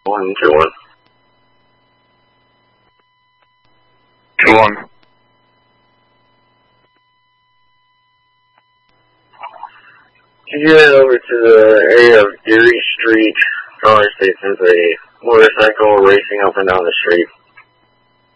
121. 21. Could you head over to the area of Erie Street? Caller states there's a motorcycle racing up and down the street.